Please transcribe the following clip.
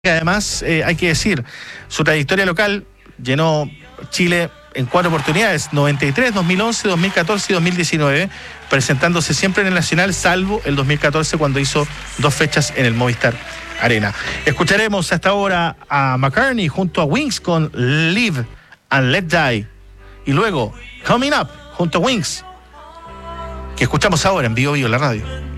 Además, hay que decir, su trayectoria local llenó Chile en 4 oportunidades, 93, 2011, 2014 y 2019, presentándose siempre en el Nacional, salvo el 2014 cuando hizo 2 fechas en el Movistar Arena. Escucharemos hasta ahora a McCartney junto a Wings con Live and Let Die. Y luego, Coming Up junto a Wings, que escuchamos ahora en Vivo Vivo la radio.